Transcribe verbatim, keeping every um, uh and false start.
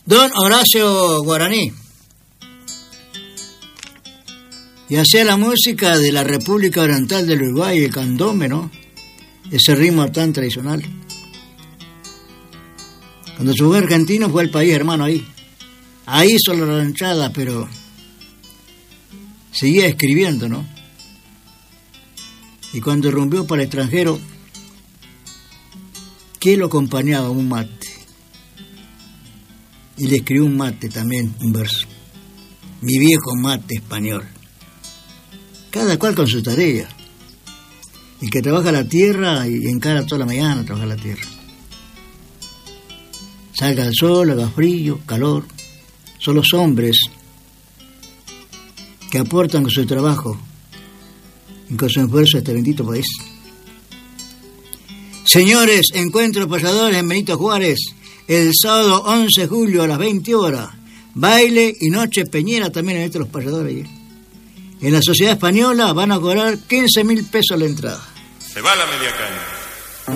Don Horacio Guaraní. Y hacía la música de la República Oriental del Uruguay, el candombe, ¿no? Ese ritmo tan tradicional. Cuando se fue a Argentina fue al país hermano ahí. Ahí hizo la ranchada, pero seguía escribiendo, ¿no? Y cuando rompió para el extranjero, ¿qué lo acompañaba? Un mate. Y le escribió un mate también, un verso. Mi viejo mate español. Cada cual con su tarea. El que trabaja la tierra y encara toda la mañana a trabajar la tierra. Salga el sol, haga frío, calor. Son los hombres que aportan con su trabajo y con su esfuerzo a este bendito país. Señores, encuentro payadores en Benito Juárez, el sábado once de julio a las veinte horas. Baile y noche peñera también en estos los payadores. En la Sociedad Española van a cobrar quince mil pesos la entrada. Se va la media caña.